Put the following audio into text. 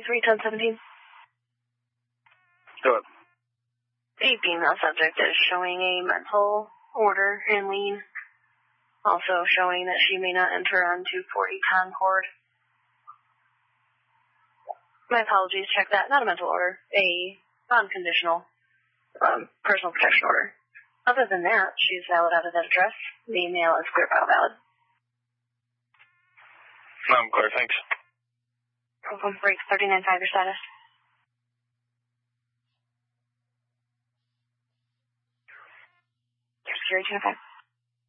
31017. Go ahead. The female subject is showing a mental order in lean. Also showing that she may not enter on 240 Concord. My apologies, check that. Not a mental order. A unconditional personal protection order. Other than that, she's valid out of that address. The mail is clear file valid. I'm clear, thanks. Program break 39.5 your status. Security 205.